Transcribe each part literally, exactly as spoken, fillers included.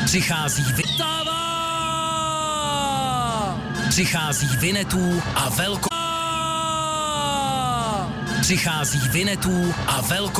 Přichází Vystává! Přichází Vinetů a velko... Přichází Vinetů a velko...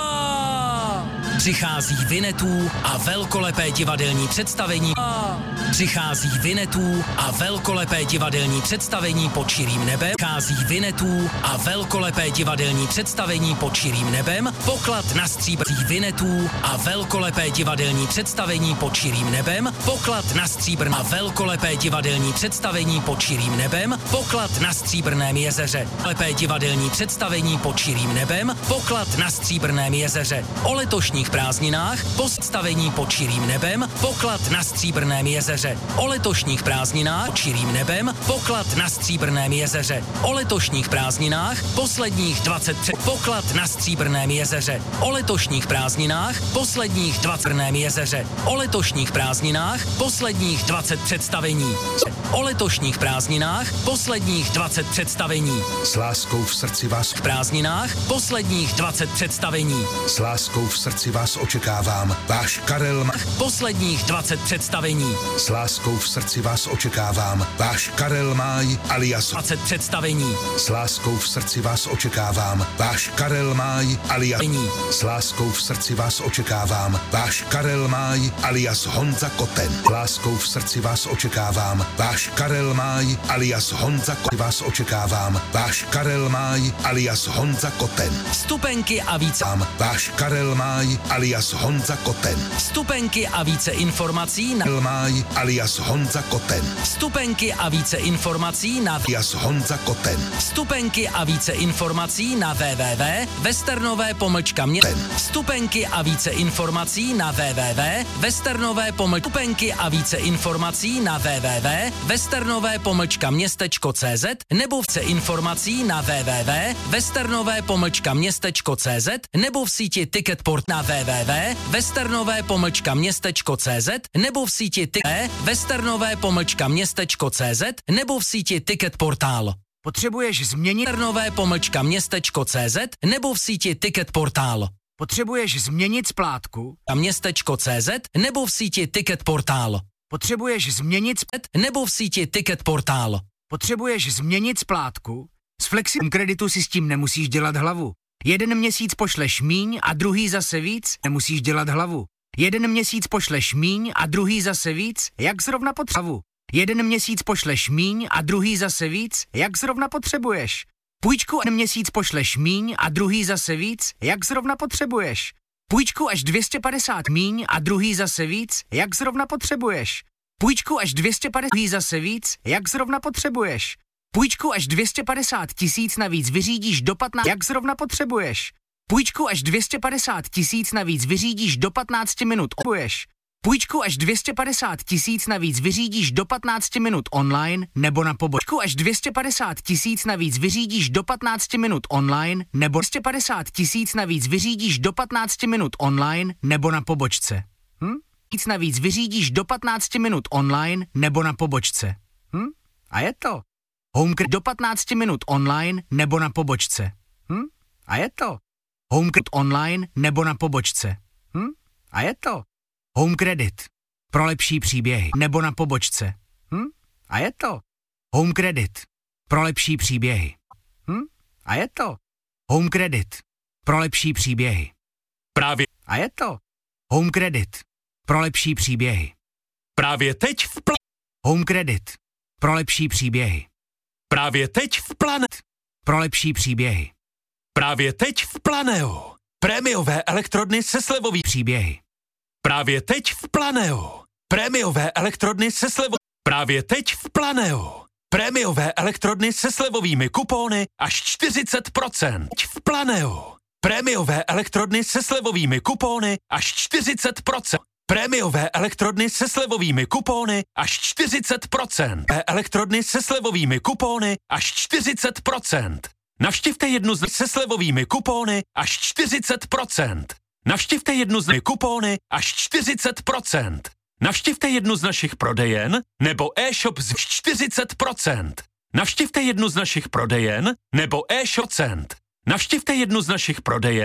Přichází Vinetů a velkolepé divadelní představení. Přichází Vinetů a velkolepé divadelní představení pod širým nebem. Přichází Vinetů a velkolepé divadelní představení pod širým nebem. Poklad na stříbrných Vinetů a velkolepé divadelní představení pod širým nebem. Poklad na stříbrném a velkolepé divadelní představení pod širým nebem. Poklad na Stříbrném jezeře. Lepé divadelní představení pod širým nebem. Poklad na Stříbrném jezeře. O letošních prázdninách postavení pod širým nebem. Poklad na Stříbrném jezeře. O letošních prázdninách pod širým nebem. Poklad na Stříbrném jezeře. O letošních prázdninách posledních dvacet tři. Poklad na Stříbrném jezeře. O letošních prázdninách posledních dvacet jezeře. O letošních prázdninách posledních dvacet představení. O letošních prázdninách posledních dvacet představení. S láskou v srdci vás v prázdninách posledních dvacet představení. S láskou v srdci vás očekávám. Váš Karel Mach. Posledních dvacet představení. S láskou v srdci vás očekávám. Váš Karel Máj alias dvacet představení. S láskou v srdci vás očekávám. Váš Karel Máj alias S láskou v srdci vás očekávám. Váš Karel Máj alias Honza Koten. S láskou v srdci vás očekávám. Váš Karel Máj alias Honza Koten. Vás očekávám. Váš Karel Máj alias Honza Koten. Vstupenky a více. Váš Karel Máj alias Honza Koten. Vstupenky a více informací na Máj alias Honza Koten. Vstupenky a více informací na alias Honza Koten. Vstupenky a více informací na www westernové pomlčka mě Vstupenky a více informací na www westernové pomlčka Vstupenky a více informací na www westernové pomlčka městečko cz nebo více informací na www westernové pomlčka městečko cz nebo v síti Ticketport na www westernové pomlčka městečko cz nebo v síti Ticket westernové pomlčka městečko cz nebo v síti Ticketportál. Potřebuješ změnit westernové pomlčka městečko cz nebo v síti Ticketportál. Potřebuješ změnit splátku a městečko cz nebo v síti Ticketportál. Potřebuješ změnit splet nebo v síti Ticketportál. Potřebuješ změnit splátku? S Flexim kreditu si s tím nemusíš dělat hlavu. Jeden měsíc pošleš míň a druhý zase víc, nemusíš dělat hlavu. Jeden měsíc pošleš míň a druhý zase víc, jak zrovna potřebu. Jeden měsíc pošleš míň a druhý zase víc, jak zrovna potřebuješ. Půjčku jeden měsíc pošleš míň a druhý zase víc, jak zrovna potřebuješ. Půjčku až dvě stě padesát míň a druhý zase víc, jak zrovna potřebuješ. Půjčku až dvě stě padesát zase víc, jak zrovna potřebuješ. Půjčku až dvě stě padesát tisíc navíc vyřídíš do patnácti, jak zrovna potřebuješ. Půjčku až dvě stě padesát tisíc navíc vyřídíš do patnácti minut. Potřebuješ. Půjčku až dvě stě padesát tisíc navíc vyřídíš do patnácti minut online nebo na pobočku. Až dvě stě padesát tisíc navíc vyřídíš do patnácti minut online nebo dvě stě padesát tisíc navíc vyřídíš do patnácti minut online nebo na pobočce. Hm? Nic navíc vyřídíš do patnácti minut online nebo na pobočce. Hm? A je to. Homecredit do patnácti minut online nebo na pobočce. Hm? A je to. Homecredit online nebo na pobočce. Hm? A je to. Homecredit. Pro lepší příběhy nebo na pobočce. Hm? A je to. Homecredit. Pro lepší příběhy. Hm? A je to. Homecredit. Pro lepší příběhy. Právě. A je to. Homecredit. Pro lepší příběhy. Právě teď v pl... Homecredit. Pro lepší příběhy. Právě teď v Planet. Pro lepší příběhy. Právě teď v Planeo. Prémiové elektrodny se slevový příběhy. Právě teď v Planeo. Prémiové elektrodny se slevou. Právě teď v Planeo. Prémiové elektrodny se slevovými kupóny až čtyřicet procent. V Planeo. Prémiové elektrodny se slevovými kupóny až čtyřicet procent. Prémiové elektrodny se slevovými kupóny až čtyřicet procent. Elektrodny se slevovými kupóny až čtyřicet procent. Navštivte jednu z se slevovými kupóny až čtyřicet procent. Navštivte jednu z kupóny až čtyřicet procent. Navštivte jednu z našich prodejen nebo e-shop z čtyřicet procent. Navštivte jednu z našich prodejen nebo e-shop cent. Navštivte jednu z našich prodejen